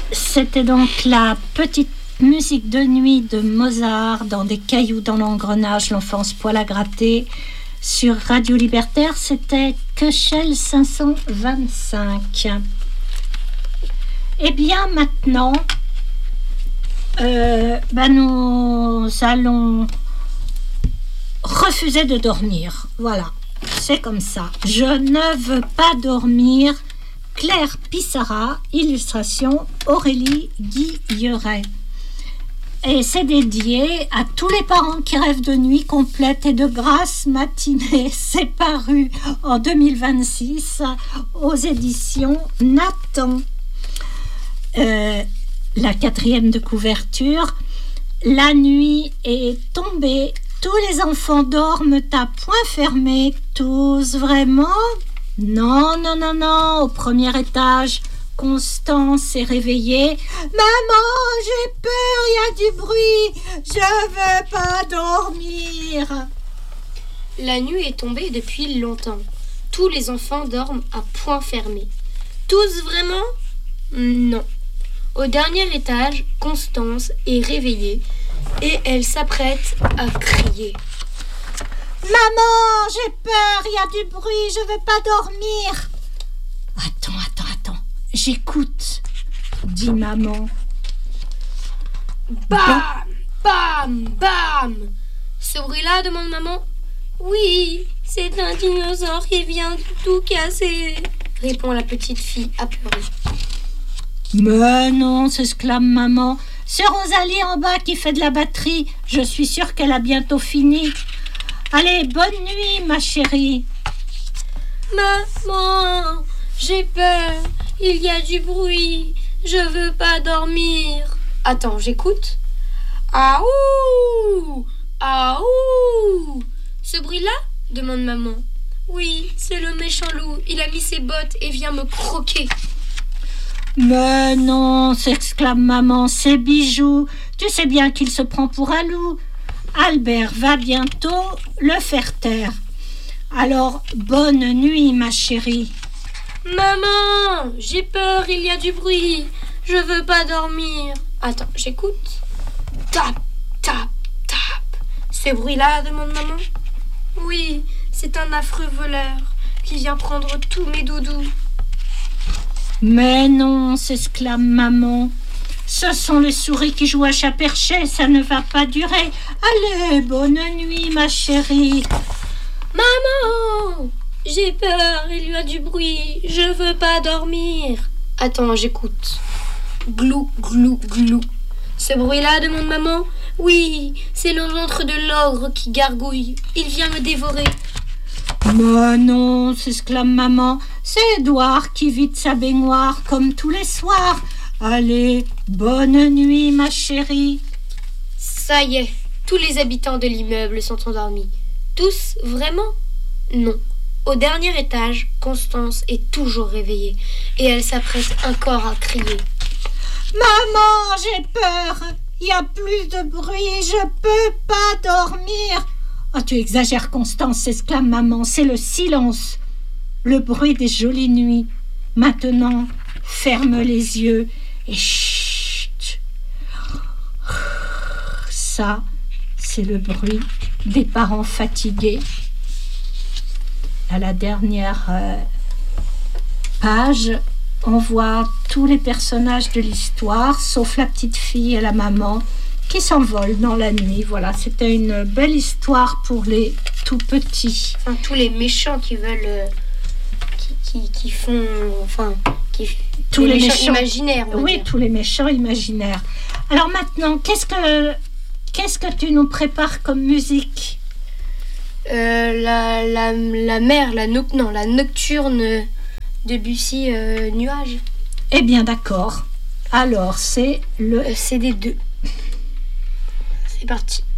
C'était donc la petite musique de nuit de Mozart dans des cailloux dans l'engrenage, l'enfance poil à gratter. Sur Radio Libertaire, c'était Köchel 525. Eh bien, maintenant, nous allons refuser de dormir. Voilà, c'est comme ça. Je ne veux pas dormir. Claire Pissarra, illustration Aurélie Guilleret. Et c'est dédié à tous les parents qui rêvent de nuit complète et de grasses matinées. C'est paru en 2026 aux éditions Nathan. La 4e de couverture. La nuit est tombée. Tous les enfants dorment à point fermé. Tous vraiment? Non, non, non, non. Au premier étage, Constance est réveillée. Maman, j'ai peur, il y a du bruit. Je veux pas dormir. La nuit est tombée depuis longtemps. Tous les enfants dorment à point fermé. Tous vraiment? Non. Au dernier étage, Constance est réveillée et elle s'apprête à crier. Maman, j'ai peur, il y a du bruit, je veux pas dormir. Attends. J'écoute, dit maman. Bam, bam, bam. Ce bruit-là, demande maman. Oui, c'est un dinosaure qui vient tout casser, répond la petite fille apeurée. Mais non, s'exclame maman. C'est Rosalie en bas qui fait de la batterie. Je suis sûre qu'elle a bientôt fini. Allez, bonne nuit, ma chérie. Maman, j'ai peur. Il y a du bruit. Je veux pas dormir. Attends, j'écoute. Aouh! Aouh! Ce bruit-là? Demande maman. Oui, c'est le méchant loup. Il a mis ses bottes et vient me croquer. Mais non, s'exclame maman, c'est Bijou. Tu sais bien qu'il se prend pour un loup. Albert va bientôt le faire taire. Alors, bonne nuit, ma chérie. Maman, j'ai peur, il y a du bruit. Je veux pas dormir. Attends, j'écoute. Tap, tap, tap. Ce bruit-là, demande maman. Oui, c'est un affreux voleur qui vient prendre tous mes doudous. Mais non, s'exclame maman. Ce sont les souris qui jouent à chat perché, ça ne va pas durer. Allez, bonne nuit, ma chérie. Maman, j'ai peur, il y a du bruit, je veux pas dormir. Attends, j'écoute. Glou, glou, glou. Ce bruit-là, demande maman. Oui, c'est le ventre de l'ogre qui gargouille. Il vient me dévorer. Mais non, s'exclame maman. C'est Édouard qui vide sa baignoire comme tous les soirs. Allez, bonne nuit, ma chérie. Ça y est, tous les habitants de l'immeuble sont endormis. Tous, vraiment? Non. Au dernier étage, Constance est toujours réveillée et elle s'apprête encore à crier. Maman, j'ai peur. Il y a plus de bruit, je peux pas dormir. Oh, tu exagères, Constance, s'exclame maman. C'est le silence, le bruit des jolies nuits. Maintenant, ferme les yeux et chut. Ça, c'est le bruit des parents fatigués. À la dernière page, on voit tous les personnages de l'histoire, sauf la petite fille et la maman, qui s'envolent dans la nuit. Voilà, c'était une belle histoire pour les tout petits. Enfin, tous les méchants qui veulent... qui font... Enfin, tous les méchants imaginaires. Oui, tous les méchants imaginaires. Alors maintenant, qu'est-ce que tu nous prépares comme musique? La mer, la nocturne de Bussy, Nuage. Eh bien, d'accord. Alors, c'est le CD2. C'est parti.